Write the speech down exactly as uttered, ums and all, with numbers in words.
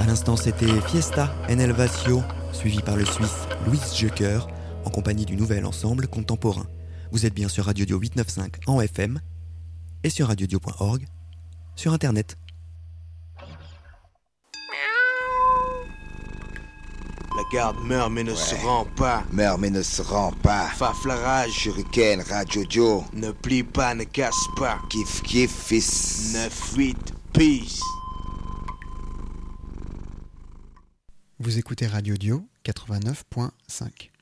l'instant, c'était Fiesta en Elvasio, suivi par le Suisse Louis Jucker, en compagnie du nouvel ensemble contemporain. Vous êtes bien sur Radio Dio huit cent quatre-vingt-quinze en F M et sur radiodio point org sur Internet. La garde meurt mais ne Ouais. se rend pas. Meurt mais ne se rend pas. Faf la rage. Shuriken, Radio Dio. Ne plie pas, ne casse pas. Kiff kiff fils. neuf huit, peace. Vous écoutez Radio Dio quatre-vingt-neuf point cinq.